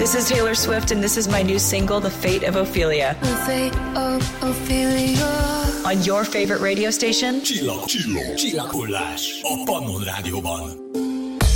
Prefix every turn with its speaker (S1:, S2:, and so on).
S1: This is Taylor Swift, and this is my new single, The Fate of Ophelia.
S2: The Fate of Ophelia.
S1: On your favorite radio station?
S3: Csillagpulás a Pannon Rádióban.